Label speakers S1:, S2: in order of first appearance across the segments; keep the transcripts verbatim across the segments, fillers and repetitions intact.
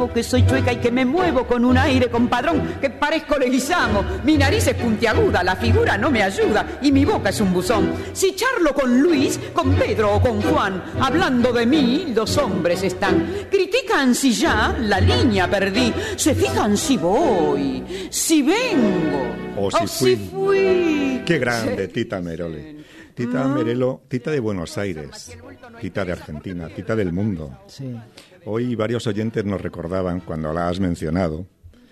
S1: Que soy chueca y que me muevo con un aire compadrón, que parezco Leguizamo, mi nariz es puntiaguda, la figura no me ayuda y mi boca es un buzón. Si charlo con Luis, con Pedro o con Juan, hablando de mí, los hombres están. Critican si ya la línea perdí, se fijan si voy, si vengo
S2: o si,
S1: o
S2: fui.
S1: si fui.
S2: Qué grande, Tita Merelo. Tita Merelo, Tita de Buenos Aires, Tita de Argentina, Tita del mundo.
S3: Sí.
S2: Hoy varios oyentes nos recordaban, cuando la has mencionado,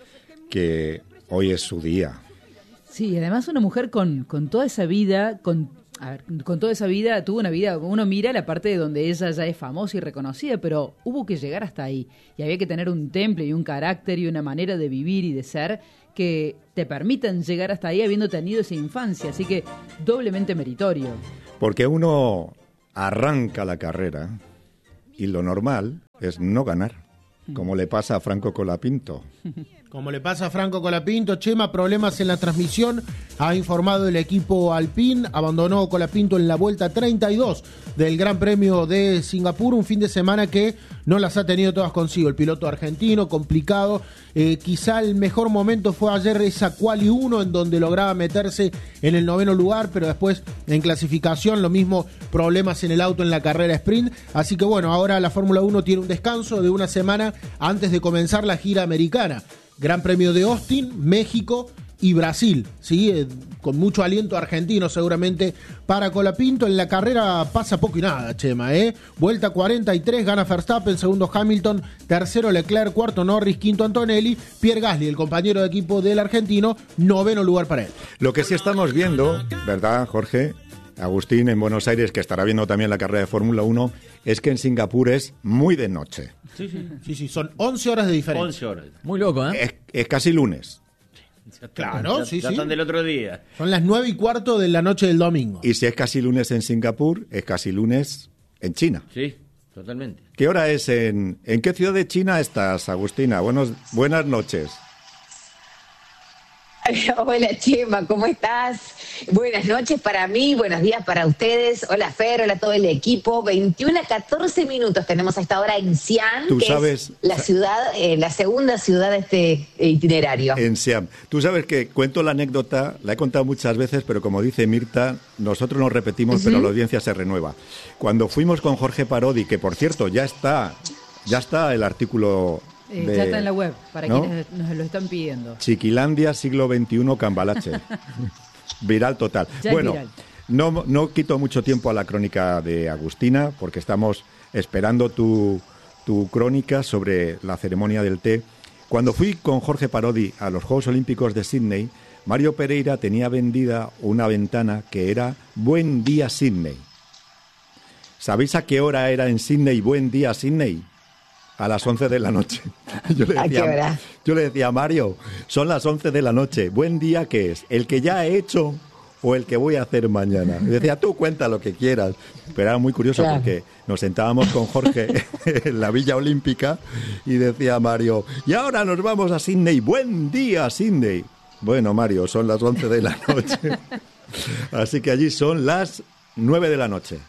S2: que hoy es su día.
S3: Sí, además una mujer con, con toda esa vida, con, a ver, con toda esa vida, tuvo una vida, uno mira la parte de donde ella ya es famosa y reconocida, pero hubo que llegar hasta ahí. Y había que tener un temple y un carácter y una manera de vivir y de ser que te permitan llegar hasta ahí habiendo tenido esa infancia. Así que doblemente meritorio.
S2: Porque uno arranca la carrera y lo normal es no ganar, como le pasa a Franco Colapinto.
S4: Como le pasa a Franco Colapinto, Chema, problemas en la transmisión, ha informado el equipo Alpine, abandonó Colapinto en la vuelta treinta y dos del Gran Premio de Singapur, un fin de semana que no las ha tenido todas consigo, el piloto argentino, complicado, eh, quizá el mejor momento fue ayer esa quali uno en donde lograba meterse en el noveno lugar, pero después en clasificación, lo mismo, problemas en el auto en la carrera sprint, así que bueno, ahora la Fórmula uno tiene un descanso de una semana antes de comenzar la gira americana. Gran Premio de Austin, México y Brasil, ¿sí? Eh, con mucho aliento argentino seguramente para Colapinto. En la carrera pasa poco y nada, Chema, ¿eh? Vuelta cuarenta y tres, gana Verstappen, segundo Hamilton, tercero Leclerc, cuarto Norris, quinto Antonelli, Pierre Gasly, el compañero de equipo del argentino, noveno lugar para él.
S2: Lo que sí estamos viendo, ¿verdad, Jorge? Agustín, en Buenos Aires, que estará viendo también la carrera de Fórmula uno, es que en Singapur es muy de noche.
S4: Sí, sí, sí, sí, son once horas de diferencia.
S5: once horas.
S6: Muy loco, ¿eh?
S2: Es, es casi lunes.
S4: Claro,
S5: ya,
S4: sí,
S5: ya
S4: sí.
S5: están del otro día.
S4: Son las nueve y cuarto de la noche del domingo.
S2: Y si es casi lunes en Singapur, es casi lunes en China.
S5: Sí, totalmente.
S2: ¿Qué hora es en... ¿En qué ciudad de China estás, Agustina? Buenos, buenas noches.
S7: Hola Chema, ¿cómo estás? Buenas noches para mí, buenos días para ustedes. Hola Fer, hola todo el equipo. veintiuno a catorce minutos tenemos a esta hora en Xi'an,
S2: Tú
S7: que
S2: sabes,
S7: es la ciudad, eh, la segunda ciudad de este itinerario.
S2: En Xi'an. Tú sabes que cuento la anécdota, la he contado muchas veces, pero como dice Mirta, nosotros nos repetimos, uh-huh. pero la audiencia se renueva. Cuando fuimos con Jorge Parodi, que por cierto ya está, ya está el artículo...
S3: Eh,
S2: de,
S3: ya está en la web, para
S2: ¿no?
S3: quienes nos lo están pidiendo.
S2: Chiquilandia, siglo veintiuno, Cambalache. Viral total.
S3: Ya
S2: bueno,
S3: viral.
S2: No, no quito mucho tiempo a la crónica de Agustina, porque estamos esperando tu, tu crónica sobre la ceremonia del té. Cuando fui con Jorge Parodi a los Juegos Olímpicos de Sydney, Mario Pereira tenía vendida una ventana que era Buen Día Sydney. ¿Sabéis a qué hora era en Sydney Buen Día Sydney? A las once de la noche. Yo le, decía,
S7: ¿A qué hora?
S2: yo le decía, Mario, son las once de la noche. ¿Buen día qué es? ¿El que ya he hecho o el que voy a hacer mañana? Y decía, tú cuenta lo que quieras. Pero era muy curioso claro. porque nos sentábamos con Jorge en la Villa Olímpica y decía Mario, y ahora nos vamos a Sydney. ¡Buen día, Sydney! Bueno, Mario, son las once de la noche. Así que allí son las nueve de la noche.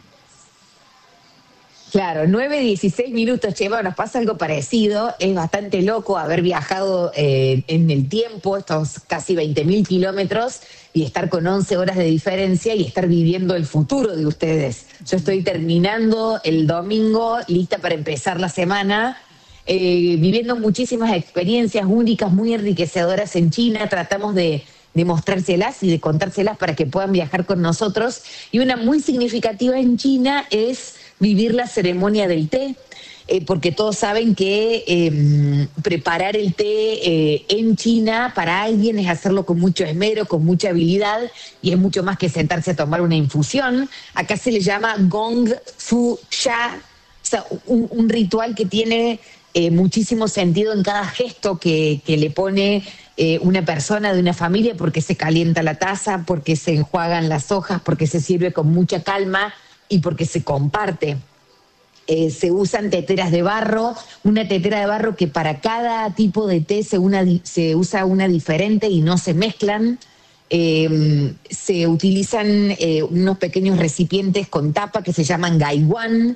S7: Claro, nueve dieciséis minutos, Chema, nos pasa algo parecido. Es bastante loco haber viajado eh, en el tiempo, estos casi veinte mil kilómetros, y estar con once horas de diferencia y estar viviendo el futuro de ustedes. Yo estoy terminando el domingo, lista para empezar la semana, eh, viviendo muchísimas experiencias únicas, muy enriquecedoras en China. Tratamos de... de mostrárselas y de contárselas para que puedan viajar con nosotros. Y una muy significativa en China es vivir la ceremonia del té, eh, porque todos saben que eh, preparar el té eh, en China para alguien es hacerlo con mucho esmero, con mucha habilidad, y es mucho más que sentarse a tomar una infusión. Acá se le llama Gong Fu Sha, o sea, un, un ritual que tiene eh, muchísimo sentido en cada gesto que, que le pone Eh, una persona de una familia, porque se calienta la taza, porque se enjuagan las hojas, porque se sirve con mucha calma y porque se comparte. Eh, se usan teteras de barro, una tetera de barro que para cada tipo de té se, una, se usa una diferente y no se mezclan. Eh, se utilizan eh, unos pequeños recipientes con tapa que se llaman gaiwan.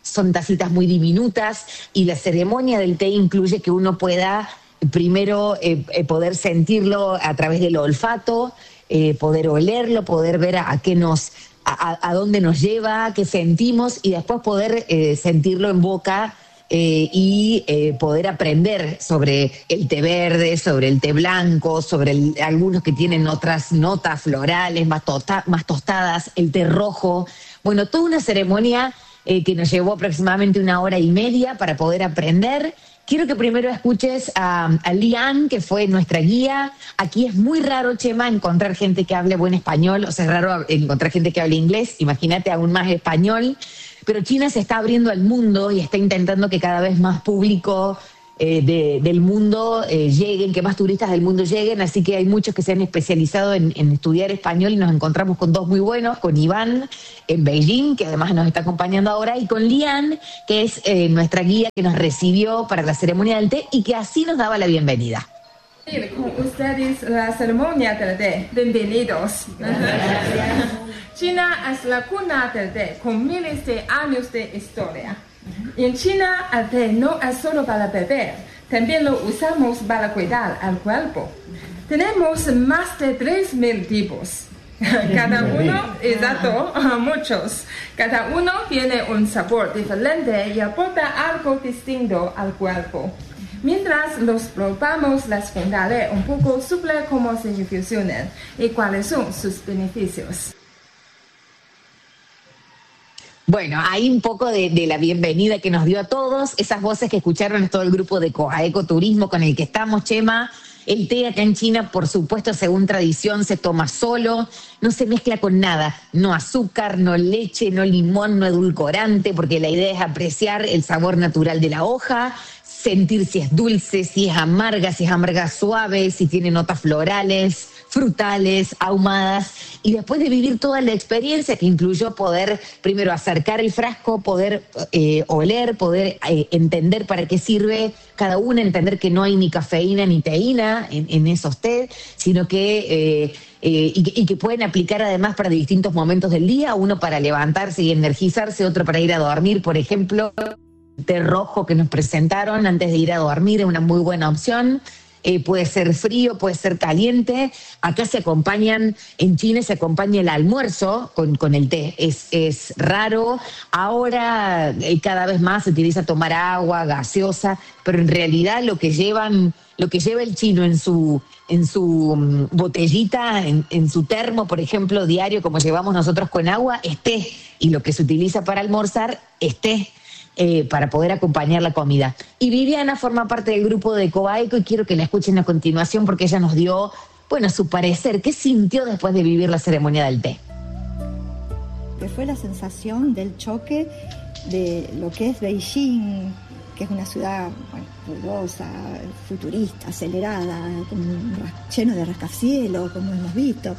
S7: son tacitas muy diminutas y la ceremonia del té incluye que uno pueda primero eh, eh, poder sentirlo a través del olfato, eh, poder olerlo, poder ver a, a qué nos, a, a dónde nos lleva, qué sentimos y después poder eh, sentirlo en boca. Eh, y eh, poder aprender sobre el té verde, sobre el té blanco, sobre el, algunos que tienen otras notas florales más, tosta, más tostadas, el té rojo. Bueno, toda una ceremonia eh, que nos llevó aproximadamente una hora y media para poder aprender. Quiero que primero escuches a, a Lian, que fue nuestra guía. Aquí es muy raro, Chema, encontrar gente que hable buen español, o sea, es raro encontrar gente que hable inglés, imagínate aún más español. Pero China se está abriendo al mundo y está intentando que cada vez más público eh, de, del mundo eh, lleguen, que más turistas del mundo lleguen, así que hay muchos que se han especializado en, en estudiar español y nos encontramos con dos muy buenos, con Iván en Beijing, que además nos está acompañando ahora, y con Lian, que es eh, nuestra guía que nos recibió para la ceremonia del té y que así nos daba la bienvenida.
S6: Con ustedes la ceremonia del té. Bienvenidos. China es la cuna del té, con miles de años de historia. En China, el té no es solo para beber, también lo usamos para cuidar al cuerpo. Tenemos más de tres mil tipos. Cada uno, exacto, muchos. Cada uno tiene un sabor diferente y aporta algo distinto al cuerpo. Mientras los probamos, les contaré un poco sobre cómo se infusionan y cuáles son sus beneficios.
S7: Bueno, hay un poco de, de la bienvenida que nos dio a todos. Esas voces que escucharon es todo el grupo de Coaeco Turismo con el que estamos, Chema. El té acá en China, por supuesto, según tradición, se toma solo, no se mezcla con nada, no azúcar, no leche, no limón, no edulcorante, porque la idea es apreciar el sabor natural de la hoja, sentir si es dulce, si es amarga, si es amarga suave, si tiene notas florales, frutales, ahumadas, y después de vivir toda la experiencia que incluyó poder primero acercar el frasco, poder eh, oler, poder eh, entender para qué sirve cada una, entender que no hay ni cafeína ni teína en, en esos té, sino que, eh, eh, y, que y que pueden aplicar además para distintos momentos del día, uno para levantarse y energizarse, otro para ir a dormir, por ejemplo. El té rojo que nos presentaron antes de ir a dormir es una muy buena opción. Eh, puede ser frío, puede ser caliente. Acá se acompañan, en China se acompaña el almuerzo con, con el té. Es, es raro. Ahora eh, cada vez más se utiliza tomar agua gaseosa, pero en realidad lo que llevan, lo que lleva el chino en su, en su um, botellita, en, en su termo, por ejemplo, diario, como llevamos nosotros con agua, es té. Y lo que se utiliza para almorzar es té. Eh, para poder acompañar la comida. Y Viviana forma parte del grupo de Coaeco y quiero que la escuchen a continuación porque ella nos dio, bueno, su parecer. ¿Qué sintió después de vivir la ceremonia del té?
S8: Que fue la sensación del choque de lo que es Beijing, que es una ciudad bueno, ruidosa, futurista, acelerada, con, lleno de rascacielos, como hemos visto.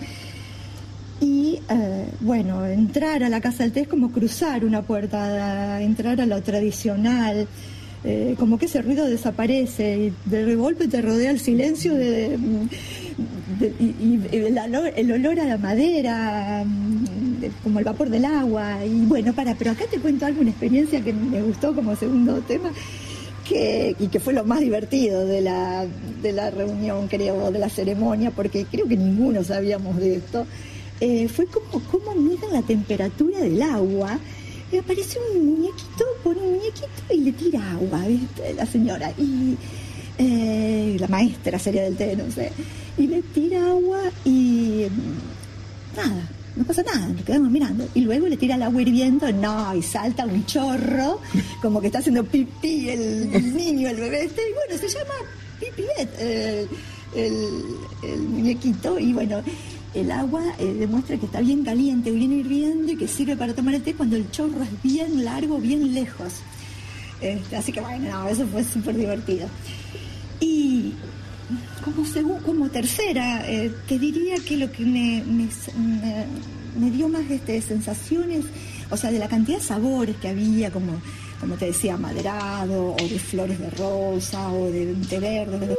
S8: Y, eh, bueno, entrar a la Casa del Té es como cruzar una puerta, entrar a lo tradicional, eh, como que ese ruido desaparece y de golpe te rodea el silencio de, de, de, y, y el, olor, el olor a la madera, de, como el vapor del agua. Y bueno, para, pero acá te cuento algo, una experiencia que me gustó como segundo tema, que, y que fue lo más divertido de la, de la reunión, creo, de la ceremonia, porque creo que ninguno sabíamos de esto. Eh, fue como, como miden la temperatura del agua. Y aparece un muñequito, pone un muñequito y le tira agua, ¿viste? La señora. Y eh, la maestra sería del té, no sé. Y le tira agua y nada, no pasa nada, nos quedamos mirando. Y luego le tira el agua hirviendo, no, y salta un chorro, como que está haciendo pipí el, el niño, el bebé este. Y bueno, se llama Pipiet, eh, el, el muñequito. Y bueno, el agua eh, demuestra que está bien caliente, bien hirviendo y que sirve para tomar el té cuando el chorro es bien largo, bien lejos. Este, así que bueno, no, eso fue súper divertido. Y como, según, como tercera, eh, te diría que lo que me, me, me, me dio más este, sensaciones, o sea, de la cantidad de sabores que había, como, como te decía, maderado, o de flores de rosa, o de té verde, de...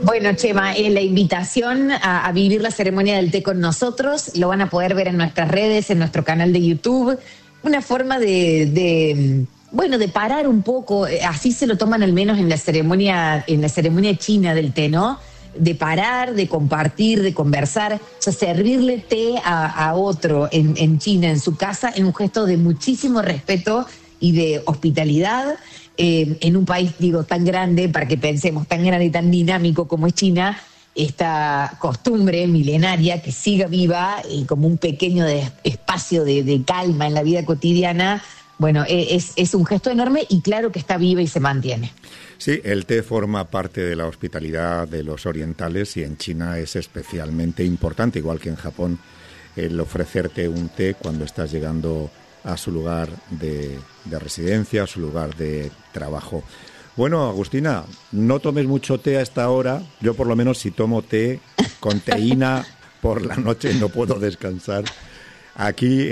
S7: Bueno, Chema, es la invitación a, a vivir la ceremonia del té con nosotros. Lo van a poder ver en nuestras redes, en nuestro canal de YouTube. Una forma de, de bueno, de parar un poco. Así se lo toman al menos en la ceremonia, en la ceremonia china del té, ¿no? De parar, de compartir, de conversar. O sea, servirle té a, a otro en, en China, en su casa, en un gesto de muchísimo respeto y de hospitalidad. Eh, en un país, digo, tan grande, para que pensemos, tan grande y tan dinámico como es China, esta costumbre milenaria que siga viva y como un pequeño de, espacio de, de calma en la vida cotidiana, bueno, es, es un gesto enorme y claro que está viva y se mantiene.
S2: Sí, el té forma parte de la hospitalidad de los orientales y en China es especialmente importante, igual que en Japón, el ofrecerte un té cuando estás llegando a su lugar de, de residencia, a su lugar de trabajo. Bueno, Agustina, no tomes mucho té a esta hora. Yo por lo menos si tomo té con teína por la noche no puedo descansar. Aquí